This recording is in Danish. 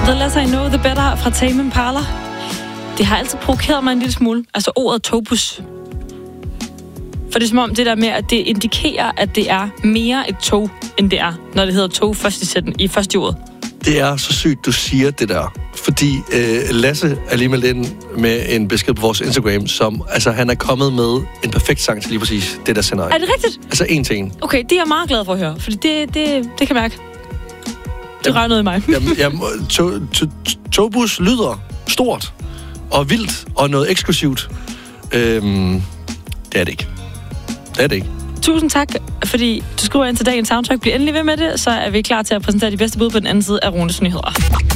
The Less I Know, The Better fra Tame Impala. Det har altid provokeret mig en lille smule. Altså ordet togbus. For det er som om det der med, at det indikerer, at det er mere et tog, end det er, når det hedder tog i første ord. Det er så sygt, du siger det der. Fordi Lasse er lige meldt ind med en besked på vores Instagram, som, altså han er kommet med en perfekt sang til lige præcis det der scenarie. Er det rigtigt? Altså en til en. Okay, det er jeg meget glad for at høre, fordi det kan jeg mærke. Det rører noget i mig. Togbus lyder stort og vildt og noget eksklusivt. Det er det ikke. Det er det ikke. Tusind tak, fordi du skriver ind til dagens soundtrack. Bliv endelig ved med det, så er vi klar til at præsentere de bedste bud på den anden side af Runes Nyheder.